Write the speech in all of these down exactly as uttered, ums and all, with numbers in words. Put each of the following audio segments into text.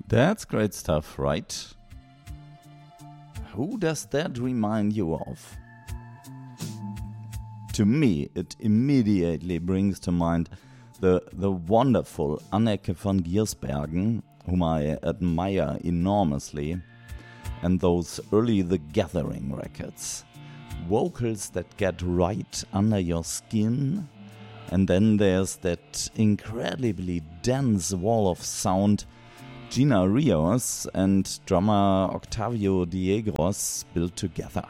That's great stuff, right? Who does that remind you of? To me, it immediately brings to mind the, the wonderful Anneke van Giersbergen, whom I admire enormously, and those early The Gathering records. Vocals that get right under your skin, and then there's that incredibly dense wall of sound Gina Rios and drummer Octavio Diegros built together.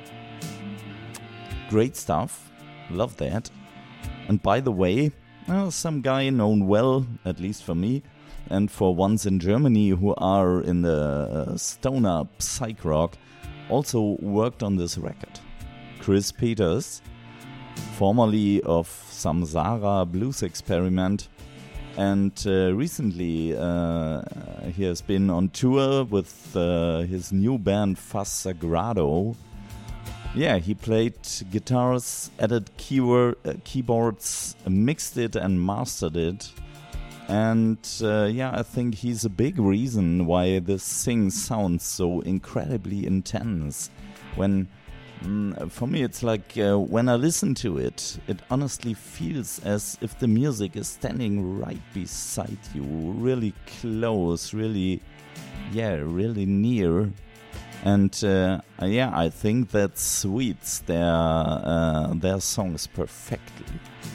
Great stuff, love that. And by the way, well, some guy known well, at least for me, and for ones in Germany who are in the uh, stoner psych rock, also worked on this record. Chris Peters, formerly of Samsara Blues Experiment, and uh, recently uh, he has been on tour with uh, his new band Faz Sagrado. Yeah, he played guitars, added keyword, uh, keyboards, mixed it and mastered it. And uh, yeah, I think he's a big reason why this thing sounds so incredibly intense. When Mm, for me, it's like uh, when I listen to it, it honestly feels as if the music is standing right beside you, really close, really, yeah, really near. And uh, yeah, I think that suits their uh, their songs perfectly.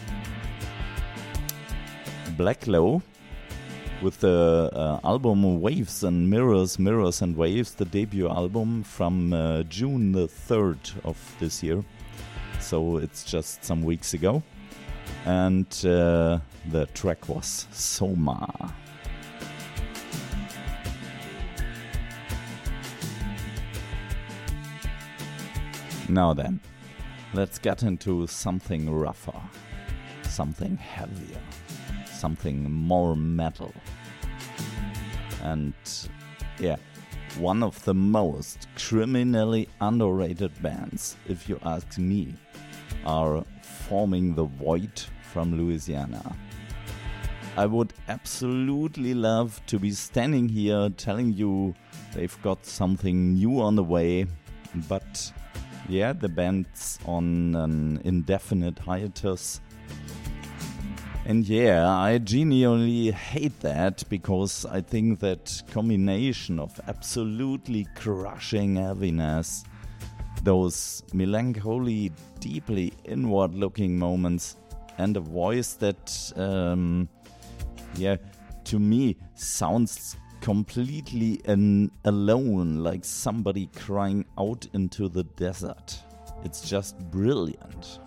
Blacklow, with the uh, album Waves and Mirrors, Mirrors and Waves, the debut album from uh, June the third of this year. So it's just some weeks ago. And uh, the track was Soma. Now then, let's get into something rougher, something heavier, something more metal. And yeah, one of the most criminally underrated bands, if you ask me, are Forming the Void from Louisiana. I would absolutely love to be standing here telling you they've got something new on the way, but yeah, the band's on an indefinite hiatus. And yeah, I genuinely hate that, because I think that combination of absolutely crushing heaviness, those melancholy, deeply inward-looking moments, and a voice that, um, yeah, to me sounds completely an- alone, like somebody crying out into the desert. It's just brilliant.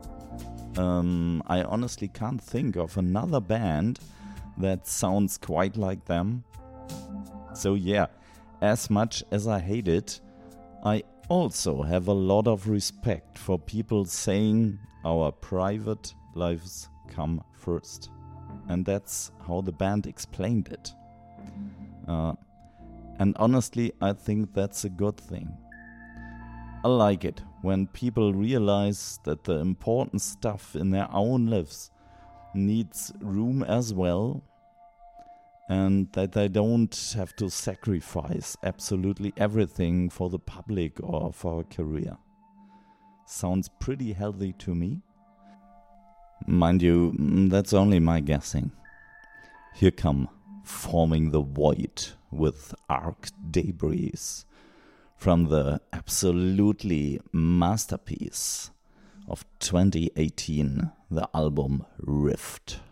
Um, I honestly can't think of another band that sounds quite like them. So yeah, as much as I hate it, I also have a lot of respect for people saying our private lives come first. And that's how the band explained it. Uh, and honestly, I think that's a good thing. I like it when people realize that the important stuff in their own lives needs room as well, and that they don't have to sacrifice absolutely everything for the public or for a career. Sounds pretty healthy to me. Mind you, that's only my guessing. Here come Forming the Void with Arc Debris, from the absolutely masterpiece of twenty eighteen, the album Rift.